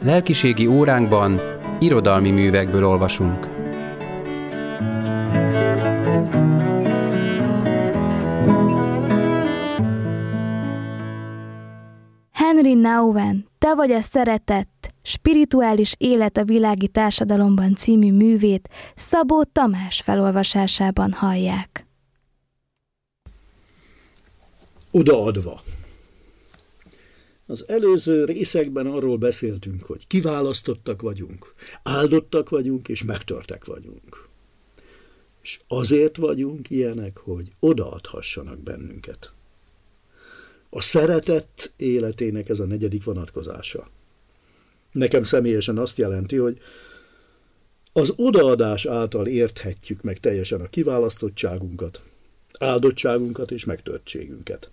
Lelkiségi óránkban irodalmi művekből olvasunk. Henri Nouwen, Te vagy a szeretet, spirituális élet a világi társadalomban című művét Szabó Tamás felolvasásában hallják. Odaadva. Az előző részekben arról beszéltünk, hogy kiválasztottak vagyunk, áldottak vagyunk és megtörtek vagyunk. És azért vagyunk ilyenek, hogy odaadhassanak bennünket. A szeretet életének ez a 4. vonatkozása. Nekem személyesen azt jelenti, hogy az odaadás által érthetjük meg teljesen a kiválasztottságunkat, áldottságunkat és megtörtségünket.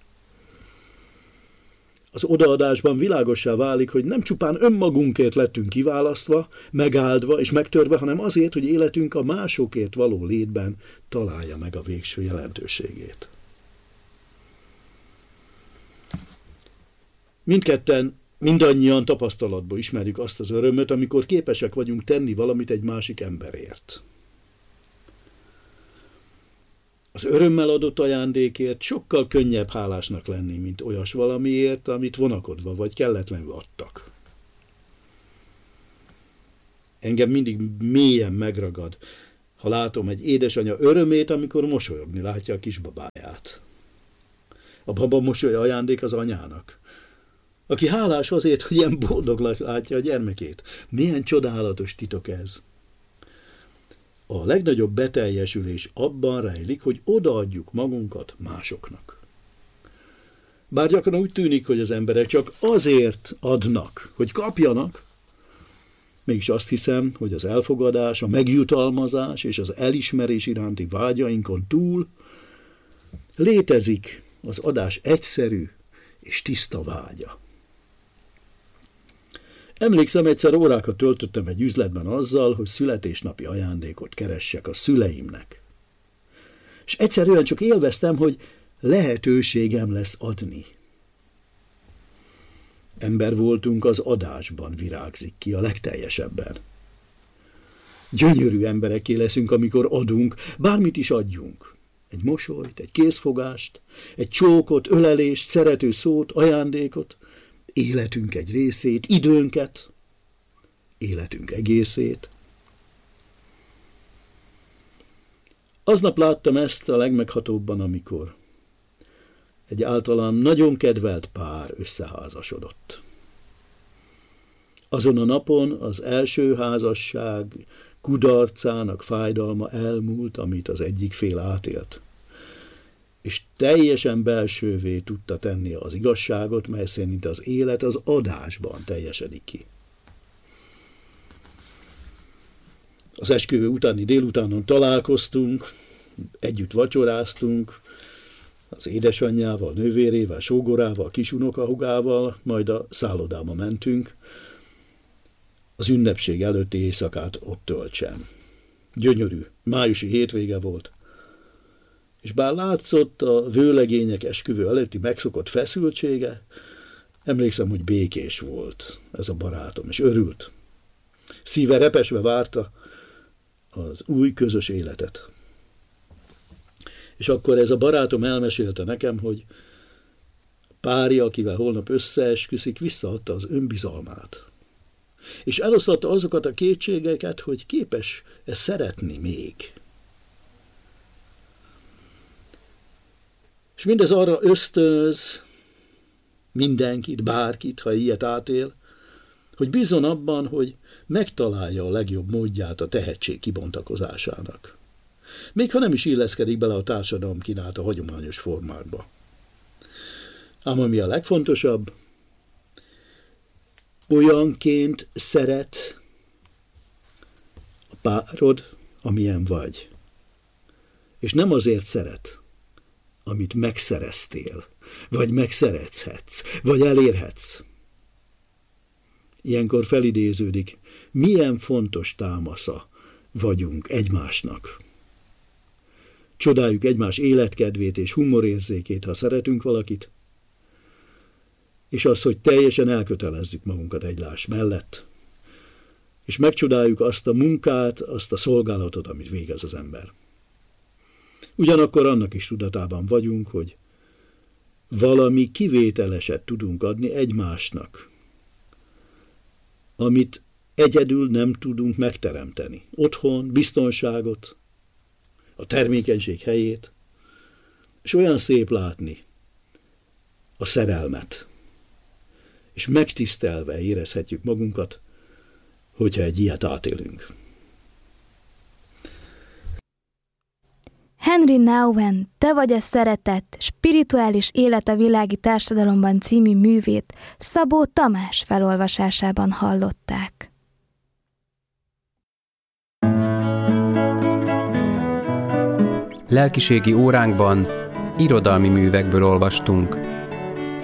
Az odaadásban világossá válik, hogy nem csupán önmagunkért lettünk kiválasztva, megáldva és megtörve, hanem azért, hogy életünk a másokért való létben találja meg a végső jelentőségét. Mindannyian tapasztalatból ismerjük azt az örömöt, amikor képesek vagyunk tenni valamit egy másik emberért. Az örömmel adott ajándékért sokkal könnyebb hálásnak lenni, mint olyas valamiért, amit vonakodva vagy kelletlenül adtak. Engem mindig mélyen megragad, ha látom egy édesanya örömét, amikor mosolyogni látja a kisbabáját. A baba mosolya ajándék az anyának, aki hálás azért, hogy ilyen boldog látja a gyermekét. Milyen csodálatos titok ez! A legnagyobb beteljesülés abban rejlik, hogy odaadjuk magunkat másoknak. Bár gyakran úgy tűnik, hogy az emberek csak azért adnak, hogy kapjanak, mégis azt hiszem, hogy az elfogadás, a megjutalmazás és az elismerés iránti vágyainkon túl létezik az adás egyszerű és tiszta vágya. Emlékszem, egyszer órákat töltöttem egy üzletben azzal, hogy születésnapi ajándékot keressek a szüleimnek. És egyszerűen csak élveztem, hogy lehetőségem lesz adni. Ember voltunk, az adásban virágzik ki a legteljesebben. Gyönyörű emberekké leszünk, amikor adunk, bármit is adjunk. Egy mosolyt, egy kézfogást, egy csókot, ölelést, szerető szót, ajándékot, életünk egy részét, időnket, életünk egészét. Aznap láttam ezt a legmeghatóbban, amikor egy általam nagyon kedvelt pár összeházasodott. Azon a napon az első házasság kudarcának fájdalma elmúlt, amit az egyik fél átélt, és teljesen belsővé tudta tenni az igazságot, mely szerint az élet az adásban teljesedik ki. Az esküvő utáni délutánon találkoztunk, együtt vacsoráztunk, az édesanyjával, nővérével, sógorával, kisunokahugával, majd a szállodába mentünk, az ünnepség előtti éjszakát ott töltsem. Gyönyörű, májusi hétvége volt, és bár látszott a vőlegények esküvő előtti megszokott feszültsége, emlékszem, hogy békés volt ez a barátom, és örült. Szíve repesve várta az új közös életet. És akkor ez a barátom elmesélte nekem, hogy párja, akivel holnap összeesküszik, visszaadta az önbizalmát. És eloszlatta azokat a kétségeket, hogy képes-e szeretni még. És mindez arra ösztönöz mindenkit, bárkit, ha ilyet átél, hogy bízzon abban, hogy megtalálja a legjobb módját a tehetség kibontakozásának. Még ha nem is illeszkedik bele a társadalom kínálta hagyományos formákba. Ám ami a legfontosabb, olyanként szeret a párod, amilyen vagy. És nem azért szeret, amit megszereztél, vagy megszerezhetsz, vagy elérhetsz. Ilyenkor felidéződik, milyen fontos támasza vagyunk egymásnak. Csodáljuk egymás életkedvét és humorérzékét, ha szeretünk valakit, és az, hogy teljesen elkötelezzük magunkat egymás mellett, és megcsodáljuk azt a munkát, azt a szolgálatot, amit végez az ember. Ugyanakkor annak is tudatában vagyunk, hogy valami kivételeset tudunk adni egymásnak, amit egyedül nem tudunk megteremteni. Otthon, biztonságot, a termékenység helyét, és olyan szép látni a szerelmet, és megtisztelve érezhetjük magunkat, hogyha egy ilyet átélünk. Henry Nouwen, Te vagy a szeretet, spirituális élet a világi társadalomban című művét Szabó Tamás felolvasásában hallották. Lelkiségi óránkban irodalmi művekből olvastunk.